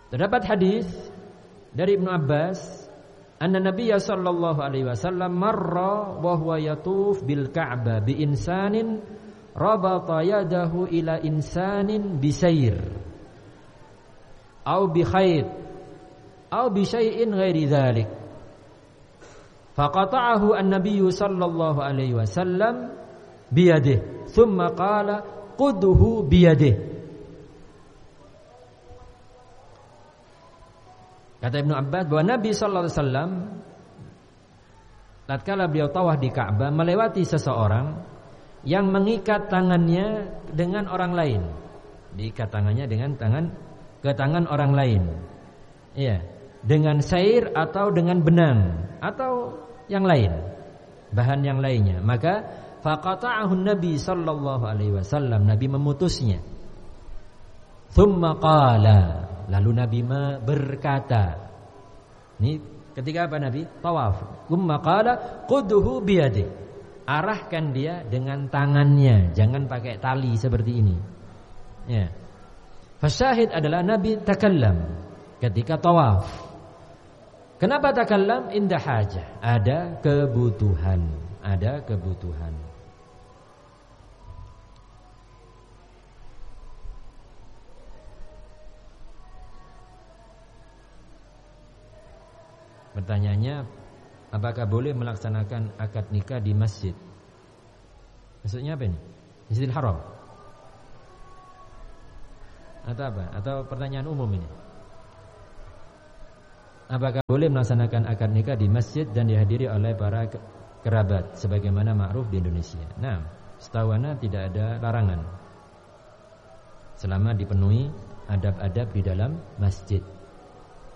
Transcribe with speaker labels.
Speaker 1: Terdapat hadis dari Ibnu Abbas, anna Nabiyya sallallahu alaihi wasallam marra wa huwa yatuf bil Ka'bah bi insanin rabata yadahu ila insanin bisair au bi khayt au bi syai'in ghairi dzalik. Faqata'ahu an-nabiyyu sallallahu alaihi wasallam biyadihi, thumma qala qudhu biyadihi. Kata Ibnu Abbas bahwa Nabi sallallahu alaihi wasallam tatkala beliau tawaf di Ka'bah melewati seseorang yang mengikat tangannya dengan orang lain. Diikat tangannya dengan ke tangan orang lain. Iya, dengan sair atau dengan benang atau yang lain, bahan yang lainnya. Maka faqata'ahu Nabi sallallahu alaihi wasallam, Nabi memutusnya. Tsumma qala, lalu Nabi berkata, ini ketika apa Nabi? Tawaf. Tsumma qala qudhu biyadi, arahkan dia dengan tangannya, jangan pakai tali seperti ini. Ya. Fasyahid adalah Nabi takallam ketika tawaf. Kenapa takallam? Indah hajah, ada kebutuhan, ada kebutuhan. Pertanyaannya, apakah boleh melaksanakan akad nikah di masjid? Maksudnya apa ini? Masjidil Haram? Atau apa? Atau pertanyaan umum ini? Apakah boleh melaksanakan akad nikah di masjid dan dihadiri oleh para kerabat sebagaimana ma'ruf di Indonesia? Nah, setahu ana tidak ada larangan selama dipenuhi adab-adab di dalam masjid.